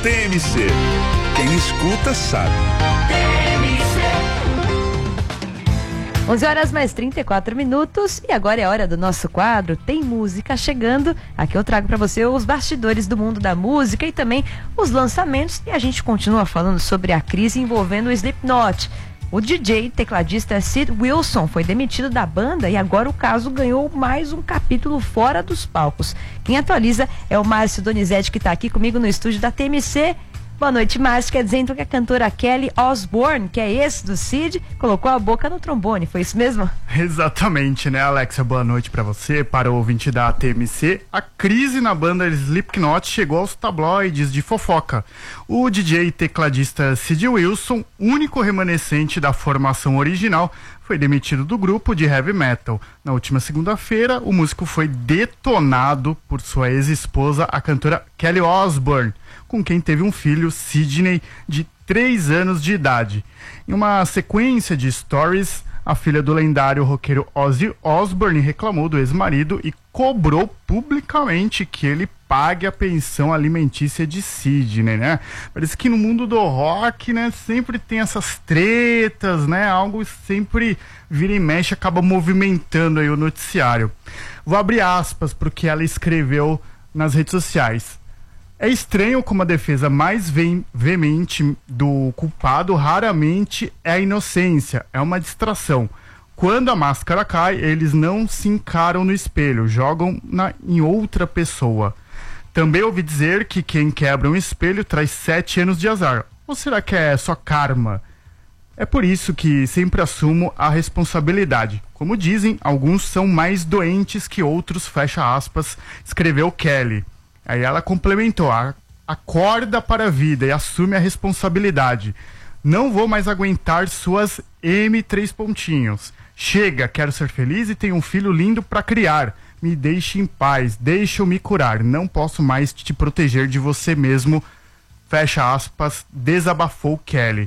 TMC. Quem escuta sabe. 11 horas mais 34 minutos e agora é a hora do nosso quadro Tem Música Chegando. Aqui eu trago para você os bastidores do mundo da música e também os lançamentos, e a gente continua falando sobre a crise envolvendo o Slipknot. O DJ e tecladista Sid Wilson foi demitido da banda e agora o caso ganhou mais um capítulo fora dos palcos. Quem atualiza é o Márcio Donizete, que está aqui comigo no estúdio da TMC. Boa noite, Márcio. Quer dizer então que a cantora Kelly Osbourne, que é esse do Sid, colocou a boca no trombone, foi isso mesmo? Exatamente, né, Alexia? Boa noite pra você, para o ouvinte da TMC. A crise na banda Slipknot chegou aos tabloides de fofoca. O DJ e tecladista Sid Wilson, único remanescente da formação original, foi demitido do grupo de heavy metal. Na última segunda-feira, o músico foi detonado por sua ex-esposa, a cantora Kelly Osbourne, com quem teve um filho, Sidney, de 3 anos de idade. Em uma sequência de stories, a filha do lendário roqueiro Ozzy Osbourne reclamou do ex-marido e cobrou publicamente que ele pague a pensão alimentícia de Sidney, né? Parece que no mundo do rock, né, sempre tem essas tretas, né? Algo sempre vira e mexe, acaba movimentando aí o noticiário. Vou abrir aspas para o que ela escreveu nas redes sociais. É estranho como a defesa mais veemente do culpado raramente é a inocência, é uma distração. Quando a máscara cai, eles não se encaram no espelho, jogam em outra pessoa. Também ouvi dizer que quem quebra um espelho traz 7 anos de azar. Ou será que é só karma? É por isso que sempre assumo a responsabilidade. Como dizem, alguns são mais doentes que outros, fecha aspas, escreveu Kelly. Aí ela complementou: acorda para a vida e assume a responsabilidade. Não vou mais aguentar suas M3 pontinhos. Chega, quero ser feliz e tenho um filho lindo para criar. Me deixe em paz, deixe eu me curar. Não posso mais te proteger de você mesmo. Fecha aspas, desabafou Kelly.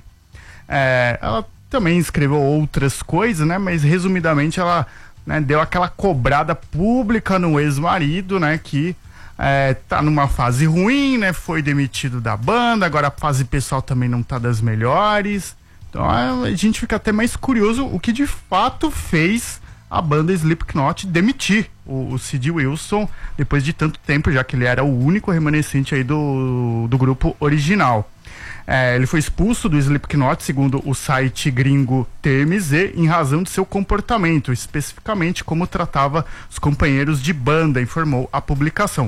Ela também escreveu outras coisas, né? Mas resumidamente ela, né, deu aquela cobrada pública no ex-marido, né? Que tá numa fase ruim, né? Foi demitido da banda, agora a fase pessoal também não tá das melhores. Então a gente fica até mais curioso o que de fato fez a banda Slipknot demitir o Sid Wilson depois de tanto tempo, já que ele era o único remanescente aí do grupo original. Ele foi expulso do Slipknot, segundo o site gringo TMZ, em razão de seu comportamento, especificamente como tratava os companheiros de banda, informou a publicação.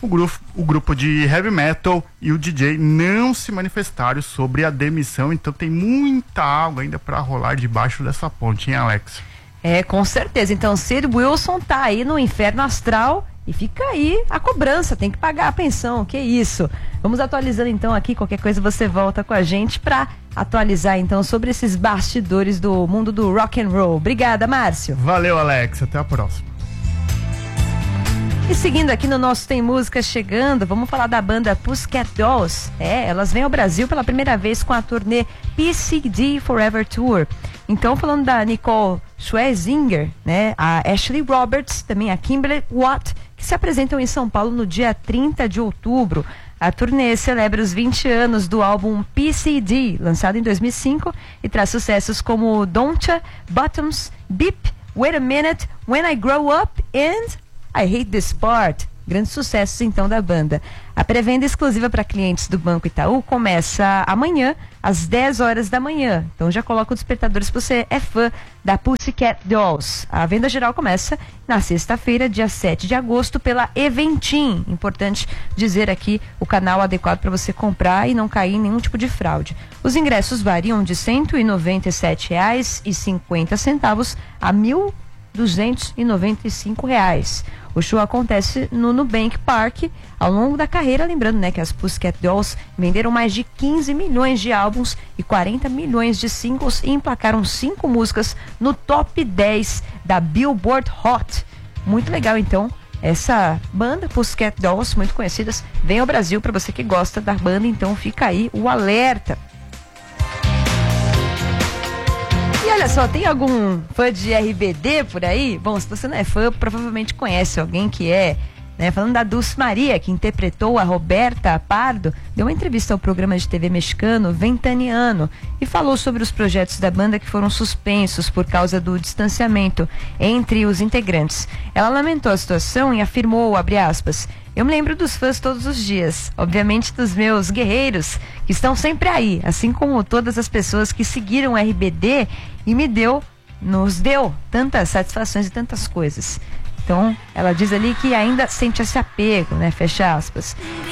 O grupo de heavy metal e o DJ não se manifestaram sobre a demissão, então tem muita água ainda para rolar debaixo dessa ponte, hein, Alex? Com certeza. Então, Sid Wilson tá aí no inferno astral e fica aí a cobrança, tem que pagar a pensão, que isso. Vamos atualizando então aqui, qualquer coisa você volta com a gente para atualizar então sobre esses bastidores do mundo do rock and roll. Obrigada, Márcio. Valeu, Alex, até a próxima. E seguindo aqui no nosso Tem Música Chegando, vamos falar da banda Pussycat Dolls. Elas vêm ao Brasil pela primeira vez com a turnê PCD Forever Tour. Então, falando da Nicole Scherzinger, né, a Ashley Roberts, também a Kimberly Watt, que se apresentam em São Paulo no dia 30 de outubro. A turnê celebra os 20 anos do álbum PCD, lançado em 2005, e traz sucessos como Don'tcha, Bottoms, Beep, Wait a Minute, When I Grow Up and I Hate This Part. Grandes sucessos então da banda. A pré-venda exclusiva para clientes do Banco Itaú começa amanhã às 10 horas da manhã. Então já coloca o despertador se você é fã da Pussycat Dolls. A venda geral começa na sexta-feira, dia 7 de agosto, pela Eventim. Importante dizer aqui o canal adequado para você comprar e não cair em nenhum tipo de fraude. Os ingressos variam de R$ 197,50 a R$ 1.295. O show acontece no Nubank Park ao longo da carreira, lembrando, né, que as Pussycat Dolls venderam mais de 15 milhões de álbuns e 40 milhões de singles e emplacaram 5 músicas no top 10 da Billboard Hot. Muito legal, então, essa banda Pussycat Dolls, muito conhecidas, vem ao Brasil para você que gosta da banda, então fica aí o alerta. E olha só, tem algum fã de RBD por aí? Bom, se você não é fã, provavelmente conhece alguém que é Falando da Dulce Maria, que interpretou a Roberta Pardo, deu uma entrevista ao programa de TV mexicano Ventaniano e falou sobre os projetos da banda que foram suspensos por causa do distanciamento entre os integrantes. Ela lamentou a situação e afirmou, abre aspas, eu me lembro dos fãs todos os dias, obviamente dos meus guerreiros, que estão sempre aí, assim como todas as pessoas que seguiram o RBD e nos deu tantas satisfações e tantas coisas. Então, ela diz ali que ainda sente esse apego, fecha aspas.